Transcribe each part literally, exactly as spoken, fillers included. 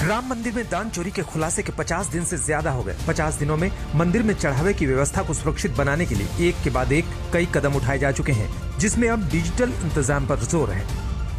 राम मंदिर में दान चोरी के खुलासे के पचास दिन से ज्यादा हो गए। पचास दिनों में मंदिर में चढ़ावे की व्यवस्था को सुरक्षित बनाने के लिए एक के बाद एक कई कदम उठाए जा चुके हैं, जिसमें अब डिजिटल इंतजाम पर जोर है।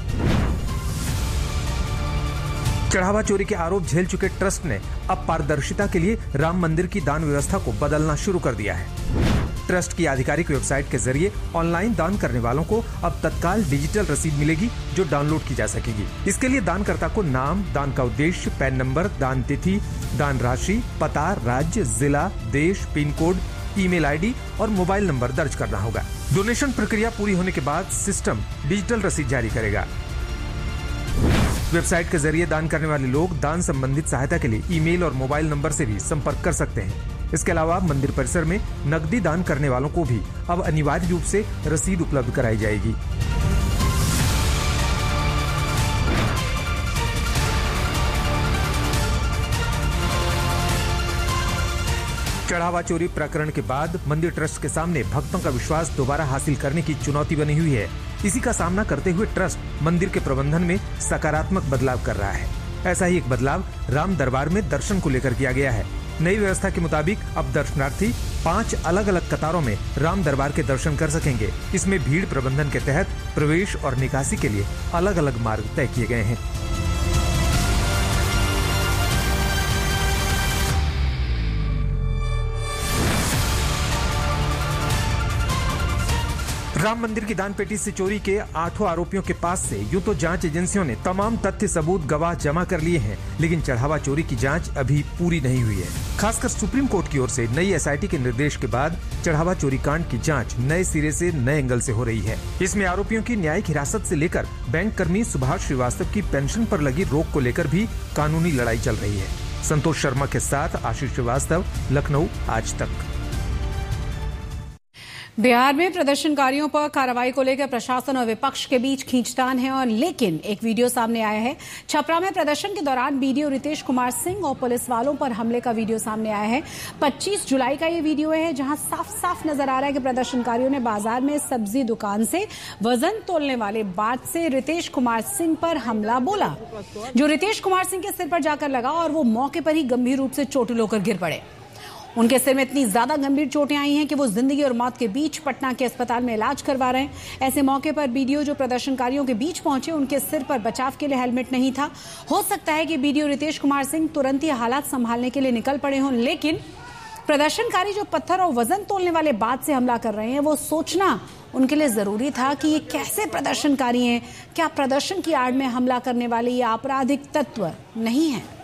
चढ़ावा चोरी के आरोप झेल चुके ट्रस्ट ने अब पारदर्शिता के लिए राम मंदिर की दान व्यवस्था को बदलना शुरू कर दिया है। ट्रस्ट की आधिकारिक वेबसाइट के जरिए ऑनलाइन दान करने वालों को अब तत्काल डिजिटल रसीद मिलेगी, जो डाउनलोड की जा सकेगी। इसके लिए दानकर्ता को नाम, दान का उद्देश्य, पैन नंबर, दान तिथि, दान राशि, पता, राज्य, जिला, देश, पिन कोड, ईमेल आईडी और मोबाइल नंबर दर्ज करना होगा। डोनेशन प्रक्रिया पूरी होने के बाद सिस्टम डिजिटल रसीद जारी करेगा। वेबसाइट के जरिए दान करने वाले लोग दान संबंधित सहायता के लिए ईमेल और मोबाइल नंबर से भी संपर्क कर सकते हैं। इसके अलावा मंदिर परिसर में नकदी दान करने वालों को भी अब अनिवार्य रूप से रसीद उपलब्ध कराई जाएगी। चढ़ावा चोरी प्रकरण के बाद मंदिर ट्रस्ट के सामने भक्तों का विश्वास दोबारा हासिल करने की चुनौती बनी हुई है। इसी का सामना करते हुए ट्रस्ट मंदिर के प्रबंधन में सकारात्मक बदलाव कर रहा है। ऐसा ही एक बदलाव राम दरबार में दर्शन को लेकर किया गया है। नई व्यवस्था के मुताबिक अब दर्शनार्थी पांच अलग अलग कतारों में राम दरबार के दर्शन कर सकेंगे। इसमें भीड़ प्रबंधन के तहत प्रवेश और निकासी के लिए अलग अलग मार्ग तय किए गए हैं। राम मंदिर की दान पेटी से चोरी के आठों आरोपियों के पास से यूं तो जांच एजेंसियों ने तमाम तथ्य, सबूत, गवाह जमा कर लिए हैं, लेकिन चढ़ावा चोरी की जांच अभी पूरी नहीं हुई है। खासकर सुप्रीम कोर्ट की ओर से नई एसआईटी के निर्देश के बाद चढ़ावा चोरी कांड की जांच नए सिरे से नए एंगल से हो रही है। इसमें आरोपियों की न्यायिक हिरासत से लेकर बैंक कर्मी सुभाष श्रीवास्तव की पेंशन पर लगी रोक को लेकर भी कानूनी लड़ाई चल रही है। संतोष शर्मा के साथ आशीष श्रीवास्तव, लखनऊ, आज तक। बिहार में प्रदर्शनकारियों पर कार्रवाई को लेकर प्रशासन और विपक्ष के बीच खींचतान है, और लेकिन एक वीडियो सामने आया है। छपरा में प्रदर्शन के दौरान बीडीओ रितेश कुमार सिंह और पुलिस वालों पर हमले का वीडियो सामने आया है। पच्चीस जुलाई का ये वीडियो है, जहां साफ साफ नजर आ रहा है कि प्रदर्शनकारियों ने बाजार में सब्जी दुकान से वजन तोलने वाले बाट से रितेश कुमार सिंह पर हमला बोला, जो रितेश कुमार सिंह के सिर पर जाकर लगा और वो मौके पर ही गंभीर रूप से चोटिल होकर गिर पड़े। उनके सिर में इतनी ज्यादा गंभीर चोटें आई हैं कि वो जिंदगी और मौत के बीच पटना के अस्पताल में इलाज करवा रहे हैं। ऐसे मौके पर बीडीओ जो प्रदर्शनकारियों के बीच पहुंचे, उनके सिर पर बचाव के लिए हेलमेट नहीं था। हो सकता है कि बीडीओ रितेश कुमार सिंह तुरंत ही हालात संभालने के लिए निकल पड़े हों, लेकिन प्रदर्शनकारी जो पत्थर और वजन तोलने वाले बात से हमला कर रहे हैं, वो सोचना उनके लिए जरूरी था कि ये कैसे प्रदर्शनकारी हैं। क्या प्रदर्शन की आड़ में हमला करने वाले ये आपराधिक तत्व नहीं है?